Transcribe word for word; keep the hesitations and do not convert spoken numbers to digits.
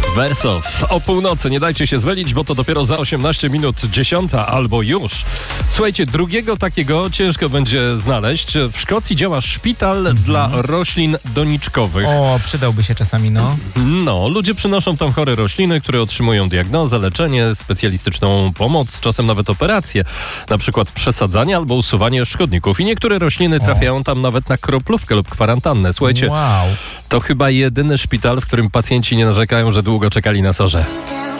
Wersow. O północy nie dajcie się zwelić, bo to dopiero za osiemnaście minut dziesiąta albo już. Słuchajcie, drugiego takiego ciężko będzie znaleźć. W Szkocji działa szpital mm-hmm. dla roślin doniczkowych. O, przydałby się czasami, no. No, ludzie przynoszą tam chore rośliny, które otrzymują diagnozę, leczenie, specjalistyczną pomoc, czasem nawet operacje, na przykład przesadzanie albo usuwanie szkodników. I niektóre rośliny trafiają o. tam nawet na kroplówkę lub kwarantannę. Słuchajcie, wow. to chyba jedyny szpital, w którym pacjenci nie narzekają, że długo czekali na sorze.